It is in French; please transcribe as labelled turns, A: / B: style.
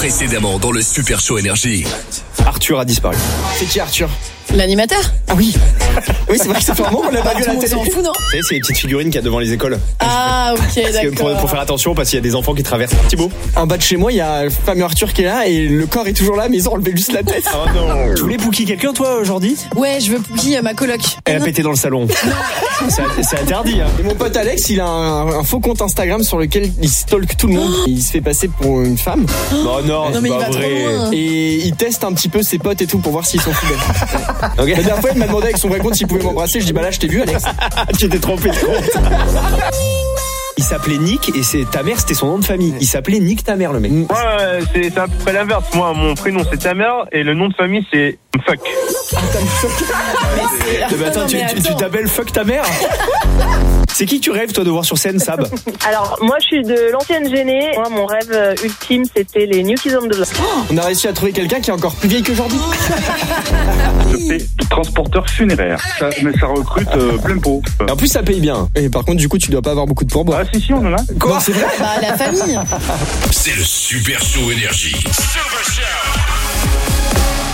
A: Précédemment dans le Super Show Énergie.
B: Arthur a disparu. C'est qui Arthur?
C: L'animateur?
B: Ah oui. Oui, c'est vrai que ça fait un moment qu'on l'a pas vu à la télé.
C: On s'en fout, non?
B: Vous savez, c'est les petites figurines qu'il y a devant les écoles.
C: Ah, ok,
B: Parce que
C: d'accord.
B: pour faire attention, parce qu'il y a des enfants qui traversent. Thibaut? En bas de chez moi, il y a le fameux Arthur qui est là et le corps est toujours là, mais ils ont enlevé juste la tête. Oh non. Tu voulais Pookie quelqu'un, toi, aujourd'hui?
C: Ouais, je veux Pookie, ma coloc.
B: Elle a pété dans le salon. C'est interdit, hein. Et mon pote Alex, il a un faux compte Instagram sur lequel il stalk tout le monde. Il se fait passer pour une femme.
C: Non, mais il va trop loin.
B: Et il teste un petit peu ses potes et tout pour voir s'ils sont fidèles. Okay. La dernière fois, il m'a demandé avec son vrai compte s'il pouvait m'embrasser. Je dis bah là, je t'ai vu, Alex. Tu t'es trompé de compte. Il s'appelait Nick et ta mère, c'était son nom de famille. Il s'appelait Nick ta mère, le mec.
D: Ouais, c'est à peu près l'inverse. Moi, mon prénom c'est ta mère et le nom de famille c'est Fuck.
B: Attends, tu t'appelles Fuck ta mère? C'est qui que tu rêves, toi, de voir sur scène, Sab?
E: Alors, moi, je suis de l'ancienne Gênée. Moi, mon rêve ultime, c'était les New Kids on the Block.
B: On a réussi à trouver quelqu'un qui est encore plus vieille qu'aujourd'hui.
F: Je fais transporteur funéraire. Mais ça recrute plein pot.
B: En plus, ça paye bien. Et par contre, du coup, tu dois pas avoir beaucoup de pourboire.
F: Ah si, on en a.
B: Quoi? C'est vrai?
C: Bah, la famille.
A: C'est le Super Show Énergie. Super Show.